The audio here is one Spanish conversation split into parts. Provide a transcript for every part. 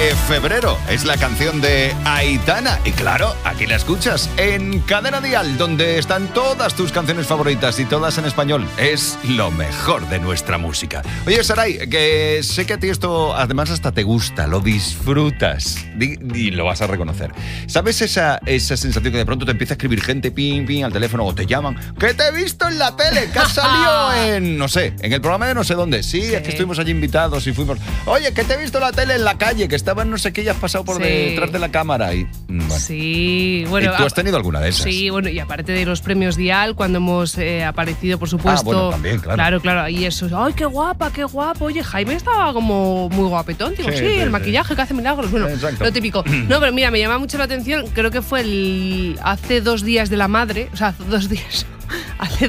de febrero. Es la canción de Aitana. Y claro, aquí la escuchas en Cadena Dial, donde están todas tus canciones favoritas y todas en español. Es lo mejor de nuestra música. Oye, Saray, que sé que a ti esto además hasta te gusta, lo disfrutas y lo vas a reconocer. ¿Sabes esa sensación que de pronto te empieza a escribir gente pim, pim, al teléfono o te llaman? ¡Que te he visto en la tele! ¡Que has salido en, no sé, en el programa de no sé dónde! Sí, es que estuvimos allí invitados y fuimos... Oye, que te he visto en la tele en la calle, que estaba en no sé qué y has pasado por detrás de la cámara. Y, bueno. Sí, bueno... ¿Y tú has tenido alguna de esas? Sí, bueno, y aparte de los premios Dial, cuando hemos aparecido, por supuesto... Ah, bueno, también, claro. Claro, y eso, ¡ay, qué guapa, qué guapo! Oye, Jaime estaba como muy guapetón. Digo, sí, el maquillaje que hace milagros. Bueno, exacto. Lo típico. No, pero mira, me llama mucho la atención, creo que fue hace 2 días de la madre, o sea, hace 2 días, hace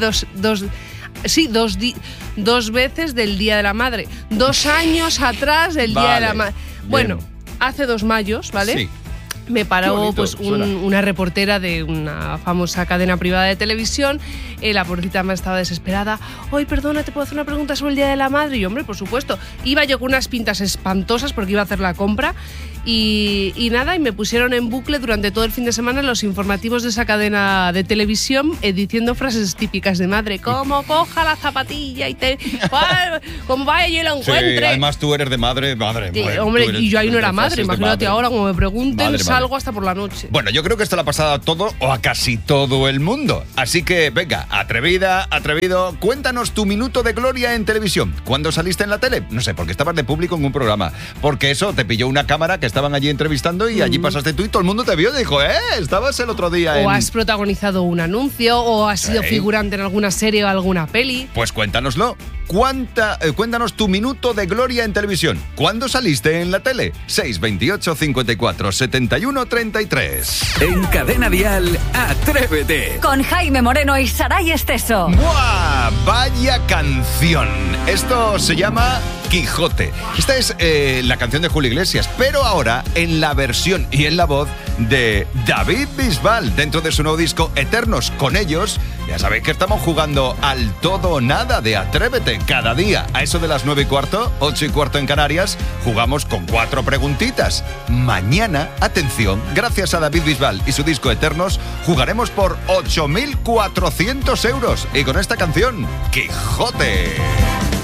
dos veces del Día de la Madre. 2 años atrás del Día de la Madre. Bueno, hace 2 mayos, ¿vale? Sí. Me paró pues una reportera de una famosa cadena privada de televisión. La pobrecita me estaba desesperada. Oye, perdona, ¿te puedo hacer una pregunta sobre el Día de la Madre? Y hombre, por supuesto. Iba yo con unas pintas espantosas porque iba a hacer la compra. Y nada, y me pusieron en bucle durante todo el fin de semana los informativos de esa cadena de televisión diciendo frases típicas de madre, como coja la zapatilla y te... como vaya y lo encuentre. Sí, además tú eres de madre. Sí, hombre, y yo ahí no era madre, imagínate ahora, como me pregunten, salgo hasta por la noche. Bueno, yo creo que esto le ha pasado a todo o a casi todo el mundo. Así que, venga, atrevida, atrevido, cuéntanos tu minuto de gloria en televisión. ¿Cuándo saliste en la tele? No sé, porque estabas de público en un programa. Porque eso, te pilló una cámara que estaban allí entrevistando y allí pasaste tú y todo el mundo te vio y dijo, estabas el otro día O has protagonizado un anuncio o has sido figurante en alguna serie o alguna peli. Pues cuéntanoslo. Cuéntanos tu minuto de gloria en televisión. ¿Cuándo saliste en la tele? 628 54 71 33. En Cadena Dial, Atrévete. Con Jaime Moreno y Saray Esteso. ¡Buah! ¡Vaya canción! Esto se llama Quijote. Esta es la canción de Julio Iglesias, pero ahora en la versión y en la voz de David Bisbal, dentro de su nuevo disco Eternos. Con ellos, ya sabéis que estamos jugando al todo o nada de Atrévete. Cada día, a eso de las 9:15, 8:15 en Canarias, jugamos con 4 preguntitas. Mañana, atención, gracias a David Bisbal y su disco Eternos, jugaremos por 8.400 euros. Y con esta canción, Quijote.